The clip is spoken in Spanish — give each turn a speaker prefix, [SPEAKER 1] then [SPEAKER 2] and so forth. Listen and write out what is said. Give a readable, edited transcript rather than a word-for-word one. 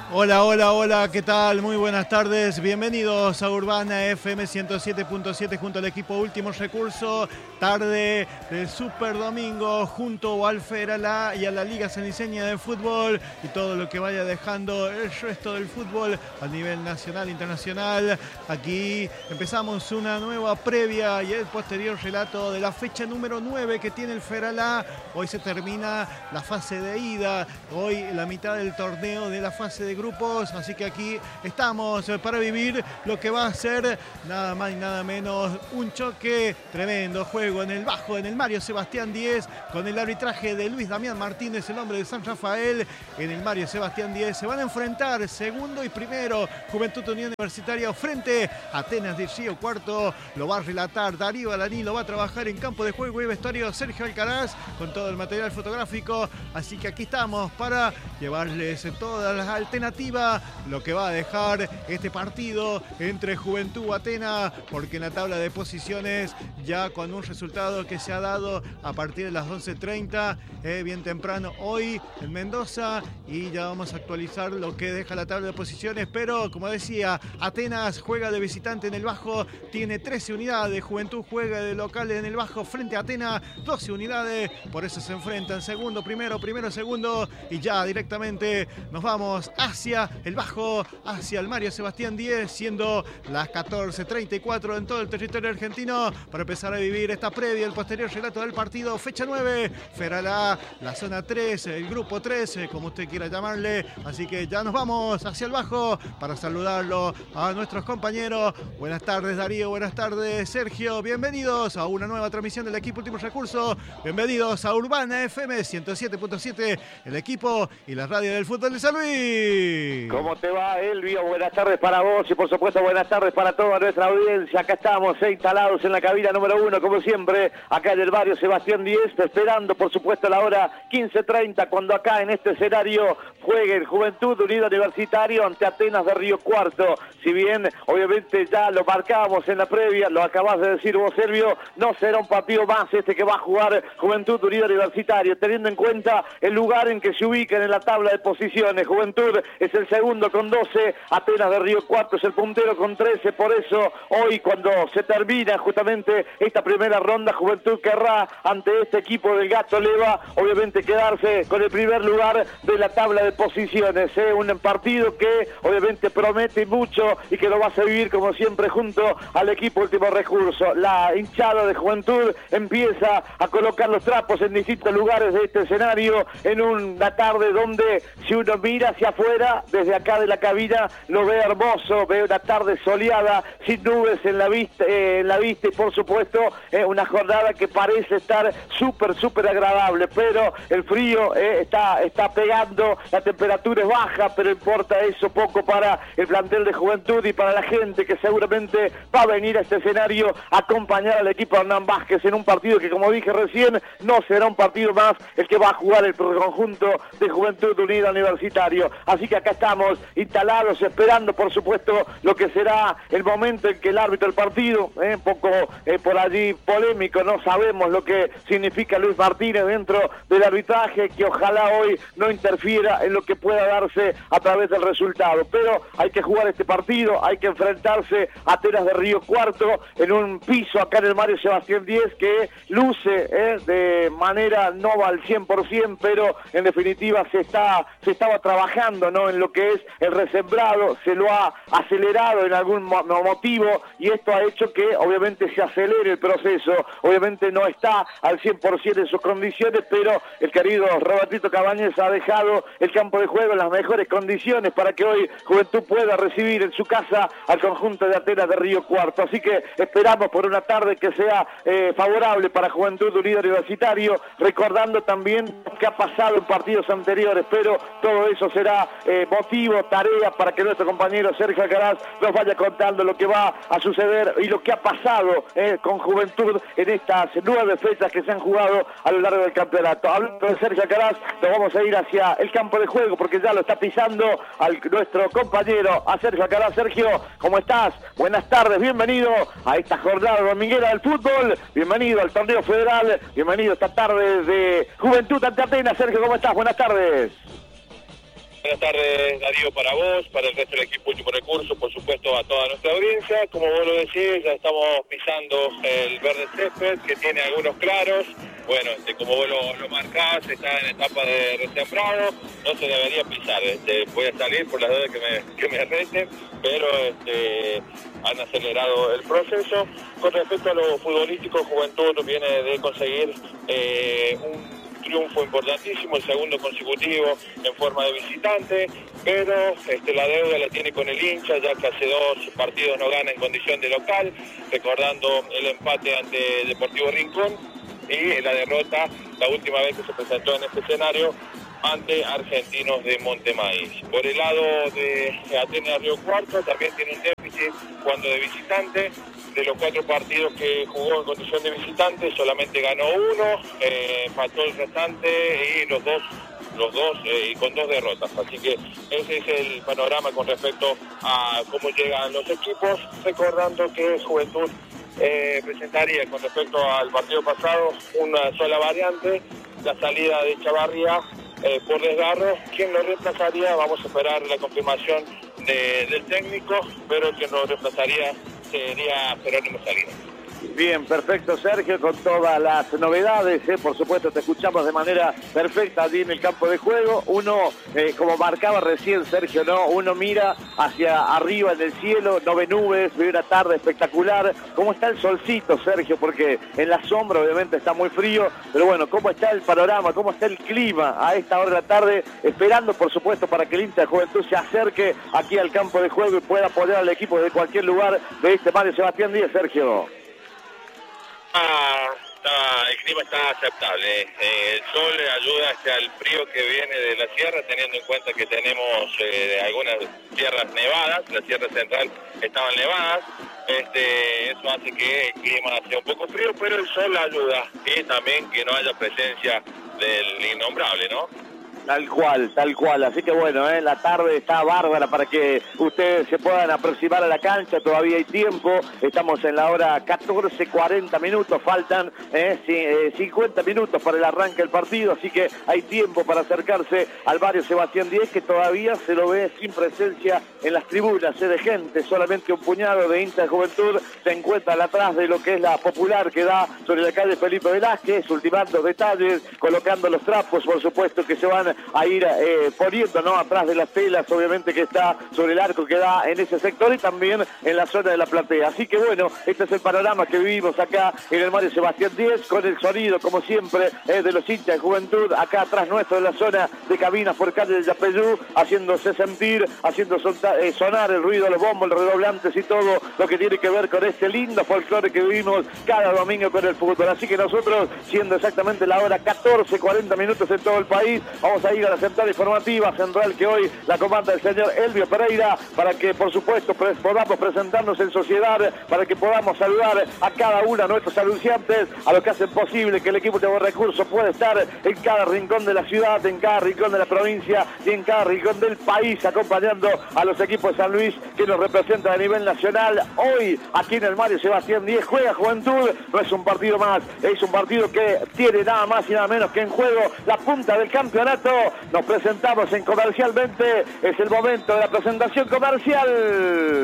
[SPEAKER 1] Hola, hola, hola, ¿qué tal? Muy buenas tardes, bienvenidos a Urbana FM 107.7 junto al equipo Último Recurso, tarde del Super Domingo junto al Feralá y a la Liga Saniseña de Fútbol y todo lo que vaya dejando el resto del fútbol a nivel nacional e internacional. Aquí empezamos una nueva previa y el posterior relato de la fecha número 9 que tiene el Feralá. Hoy se termina la fase de ida, hoy la mitad del torneo de la fase de grupos, así que aquí estamos para vivir lo que va a ser nada más y nada menos un choque, tremendo juego en el bajo, en el Mario Sebastián 10, con el arbitraje de Luis Damián Martínez, el hombre de San Rafael. En el Mario Sebastián 10 se van a enfrentar segundo y primero Juventud Unión Universitaria frente a Atenas de Río Cuarto. Lo va a relatar Darío Alaní, lo va a trabajar en campo de juego y vestuario Sergio Alcaraz con todo el material fotográfico, así que aquí estamos para llevarles todas las alternativas, lo que va a dejar este partido entre Juventud Atenas, porque en la tabla de posiciones ya con un resultado que se ha dado a partir de las 11:30, bien temprano hoy en Mendoza, y ya vamos a actualizar lo que deja la tabla de posiciones, pero como decía, Atenas juega de visitante en el bajo, tiene 13 unidades, Juventud juega de local en el bajo frente a Atenas, 12 unidades, por eso se enfrentan segundo, primero, segundo, y ya directamente nos vamos hacia el bajo, hacia el Mario Sebastián 10, siendo las 14:34 en todo el territorio argentino, para empezar a vivir esta previa, el posterior relato del partido, fecha 9, Feralá, la zona 3, el grupo 3, como usted quiera llamarle, así que ya nos vamos hacia el bajo para saludarlo a nuestros compañeros. Buenas tardes Darío, buenas tardes Sergio, bienvenidos a una nueva transmisión del equipo Último Recurso, bienvenidos a Urbana FM 107.7, el equipo y la radio del fútbol de San Luis.
[SPEAKER 2] ¿Cómo te va, Elvio? Buenas tardes para vos y por supuesto buenas tardes para toda nuestra audiencia. Acá estamos instalados en la cabina número 1, como siempre, acá en el barrio Sebastián 10, esperando por supuesto la hora 15:30, cuando acá en este escenario juegue el Juventud Unido Universitario ante Atenas de Río Cuarto. Si bien obviamente ya lo marcábamos en la previa, lo acabás de decir vos, Elvio, no será un partido más este que va a jugar Juventud Unido Universitario, teniendo en cuenta el lugar en que se ubican en la tabla de posiciones. Juventud es el segundo con 12, Atenas de Río Cuarto es el puntero con 13, por eso hoy cuando se termina justamente esta primera ronda, Juventud querrá ante este equipo del Gato Leva obviamente quedarse con el primer lugar de la tabla de posiciones, un partido que obviamente promete mucho y que lo vas a vivir como siempre junto al equipo Último Recurso. La hinchada de Juventud empieza a colocar los trapos en distintos lugares de este escenario en una tarde donde si uno mira hacia afuera, desde acá de la cabina, lo ve hermoso, ve una tarde soleada, sin nubes en la vista y por supuesto una jornada que parece estar súper agradable, pero el frío está pegando, la temperatura es baja, pero importa eso poco para el plantel de Juventud y para la gente que seguramente va a venir a este escenario a acompañar al equipo Hernán Vázquez en un partido que, como dije recién, no será un partido más el que va a jugar el conjunto de Juventud Unida Universitario. Así que acá estamos instalados esperando por supuesto lo que será el momento en que el árbitro del partido, un poco por allí polémico, no sabemos lo que significa Luis Martínez dentro del arbitraje, que ojalá hoy no interfiera en lo que pueda darse a través del resultado, pero hay que jugar este partido, hay que enfrentarse a Atenas de Río Cuarto en un piso acá en el Mario Sebastián 10 que luce de manera no al 100%, pero en definitiva se estaba trabajando, ¿no?, en lo que es el resembrado, se lo ha acelerado en algún motivo y esto ha hecho que obviamente se acelere el proceso. Obviamente no está al 100% en sus condiciones, pero el querido Robertito Cabañez ha dejado el campo de juego en las mejores condiciones para que hoy Juventud pueda recibir en su casa al conjunto de Atenas de Río Cuarto. Así que esperamos por una tarde que sea favorable para Juventud Unido Universitario, recordando también lo que ha pasado en partidos anteriores, pero todo eso será motivo, tarea para que nuestro compañero Sergio Alcaraz nos vaya contando lo que va a suceder y lo que ha pasado con Juventud en estas 9 fechas que se han jugado a lo largo del campeonato. Hablando de Sergio Alcaraz, nos vamos a ir hacia el campo de juego porque ya lo está pisando nuestro compañero, a Sergio Alcaraz. Sergio, ¿cómo estás? Buenas tardes, bienvenido a esta jornada dominguera del fútbol, bienvenido al torneo federal, bienvenido esta tarde de Juventud ante Atenas. Sergio, ¿cómo estás? Buenas tardes.
[SPEAKER 3] Buenas tardes, Darío, para vos, para el resto del equipo Último Recurso, por supuesto a toda nuestra audiencia. Como vos lo decís, ya estamos pisando el verde césped, que tiene algunos claros. Bueno, como vos lo marcás, está en etapa de resembrado, no se debería pisar. Voy a salir por las dudas que me reten, pero han acelerado el proceso. Con respecto a lo futbolístico, Juventud viene de conseguir un triunfo importantísimo, el segundo consecutivo en forma de visitante, pero la deuda la tiene con el hincha, ya que hace 2 partidos no gana en condición de local, recordando el empate ante Deportivo Rincón y la derrota la última vez que se presentó en este escenario ante Argentinos de Montemaíz. Por el lado de Atenas Río Cuarto también tiene un déficit cuando de visitante. De los 4 partidos que jugó en condición de visitante, solamente ganó 1, empató el restante y los dos y con 2 derrotas. Así que ese es el panorama con respecto a cómo llegan los equipos, recordando que Juventud presentaría con respecto al partido pasado una sola variante, la salida de Chavarría por desgarro. ¿Quién lo reemplazaría? Vamos a esperar la confirmación del técnico, pero quien lo reemplazaría sería Jerónimo Salinas.
[SPEAKER 2] Bien, perfecto, Sergio, con todas las novedades, por supuesto te escuchamos de manera perfecta allí en el campo de juego. Uno, como marcaba recién Sergio, ¿no? Uno mira hacia arriba en el cielo, no ve nubes, ve una tarde espectacular. ¿Cómo está el solcito, Sergio? Porque en la sombra obviamente está muy frío, pero bueno, ¿cómo está el panorama? ¿Cómo está el clima a esta hora de la tarde? Esperando, por supuesto, para que el hincha de Juventud se acerque aquí al campo de juego y pueda apoyar al equipo desde cualquier lugar de este Mario Sebastián Díaz, Sergio.
[SPEAKER 3] El clima está aceptable. El sol ayuda al frío que viene de la sierra, teniendo en cuenta que tenemos algunas tierras nevadas. La sierra central estaban nevadas. Eso hace que el clima sea un poco frío, pero el sol ayuda. Y también que no haya presencia del innombrable, ¿no?
[SPEAKER 2] Tal cual. Así que bueno, la tarde está bárbara para que ustedes se puedan aproximar a la cancha. Todavía hay tiempo. Estamos en la hora 14:40 minutos. Faltan 50 minutos para el arranque del partido. Así que hay tiempo para acercarse al Mario Sebastián Díaz, que todavía se lo ve sin presencia en las tribunas de gente. Solamente un puñado de hinchas de Juventud se encuentran atrás de lo que es la popular que da sobre la calle Felipe Velázquez, ultimando detalles, colocando los trapos, por supuesto, que se van a ir poniendo, ¿no? Atrás de las telas, obviamente, que está sobre el arco que da en ese sector y también en la zona de la platea. Así que bueno, este es el panorama que vivimos acá en el Mario Sebastián Díaz, con el sonido, como siempre, de los hinchas de Juventud, acá atrás nuestro en la zona de cabinas por calle de Yapeyú, haciéndose sentir, haciendo sonar el ruido de los bombos, los redoblantes y todo lo que tiene que ver con este lindo folclore que vivimos cada domingo con el fútbol. Así que nosotros, siendo exactamente la hora 14:40 minutos en todo el país, vamos a ir a la central informativa central que hoy la comanda el señor Elvio Pereira, para que por supuesto podamos presentarnos en sociedad, para que podamos saludar a cada uno de nuestros anunciantes, a los que hacen posible que el equipo de Recursos pueda estar en cada rincón de la ciudad, en cada rincón de la provincia y en cada rincón del país, acompañando a los equipos de San Luis que nos representan a nivel nacional. Hoy aquí en el Mario Sebastián Díaz juega Juventud, no es un partido más, es un partido que tiene nada más y nada menos que en juego la punta del campeonato. Nos presentamos en Comercialmente, es el momento de la presentación comercial.